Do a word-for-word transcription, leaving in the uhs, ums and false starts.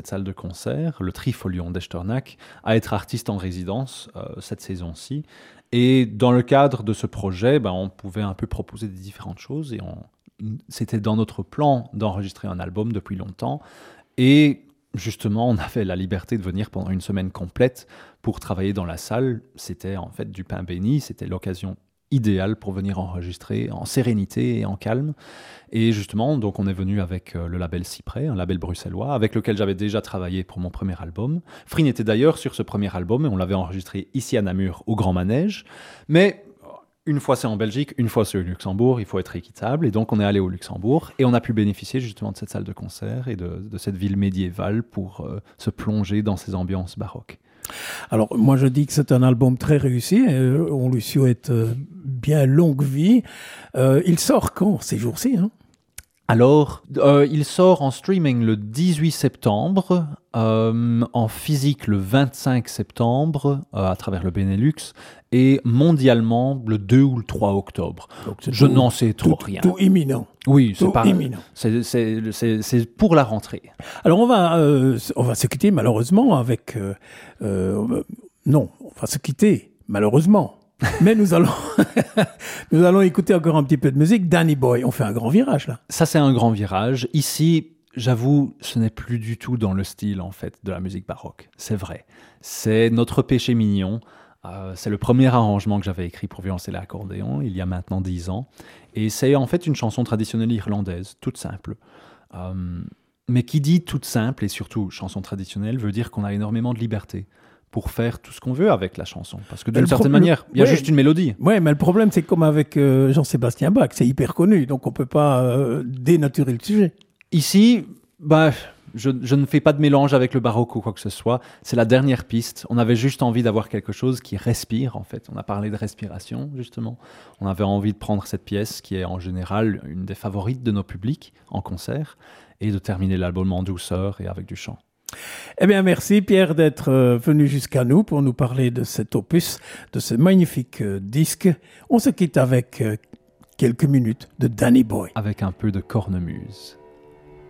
salle de concert, le Trifolion d'Echternach, à être artiste en résidence euh, cette saison-ci. Et dans le cadre de ce projet, ben, on pouvait un peu proposer des différentes choses. Et on... c'était dans notre plan d'enregistrer un album depuis longtemps. Et justement, on avait la liberté de venir pendant une semaine complète pour travailler dans la salle. C'était en fait du pain béni, c'était l'occasion idéale pour venir enregistrer en sérénité et en calme. Et justement, donc on est venu avec le label Cyprès, un label bruxellois, avec lequel j'avais déjà travaillé pour mon premier album. Freen était d'ailleurs sur ce premier album et on l'avait enregistré ici à Namur, au Grand Manège. Mais une fois c'est en Belgique, une fois c'est au Luxembourg, il faut être équitable. Et donc on est allé au Luxembourg et on a pu bénéficier justement de cette salle de concert et de, de cette ville médiévale pour euh, se plonger dans ces ambiances baroques. Alors, moi, je dis que c'est un album très réussi. Euh, on lui souhaite euh, bien longue vie. Euh, il sort quand, ces jours-ci, hein? Alors, euh, il sort en streaming le dix-huit septembre, euh, en physique le vingt-cinq septembre, euh, à travers le Benelux, et mondialement le deux ou le trois octobre. Je tout, n'en sais trop tout, rien. Tout imminent. Oui, c'est, tout pas, imminent. C'est, c'est, c'est, c'est pour la rentrée. Alors, on va, euh, on va se quitter malheureusement avec... Euh, euh, non, on va se quitter malheureusement. Mais nous allons, nous allons écouter encore un petit peu de musique. Danny Boy, on fait un grand virage là. Ça, c'est un grand virage. Ici, j'avoue, ce n'est plus du tout dans le style en fait de la musique baroque. C'est vrai. C'est notre péché mignon. Euh, c'est le premier arrangement que j'avais écrit pour violoncelle et accordéon, il y a maintenant dix ans. Et c'est en fait une chanson traditionnelle irlandaise, toute simple. Euh, mais qui dit toute simple, et surtout chanson traditionnelle, veut dire qu'on a énormément de liberté pour faire tout ce qu'on veut avec la chanson. Parce que d'une certaine pro- manière, il y a ouais, juste une mélodie. Oui, mais le problème, c'est comme avec euh, Jean-Sébastien Bach, c'est hyper connu, donc on ne peut pas euh, dénaturer le sujet. Ici, bah, je, je ne fais pas de mélange avec le baroque ou quoi que ce soit. C'est la dernière piste. On avait juste envie d'avoir quelque chose qui respire, en fait. On a parlé de respiration, justement. On avait envie de prendre cette pièce, qui est en général une des favorites de nos publics en concert, et de terminer l'album en douceur et avec du chant. Eh bien, merci Pierre d'être euh, venu jusqu'à nous pour nous parler de cet opus, de ce magnifique euh, disque. On se quitte avec euh, quelques minutes de Danny Boy. Avec un peu de cornemuse.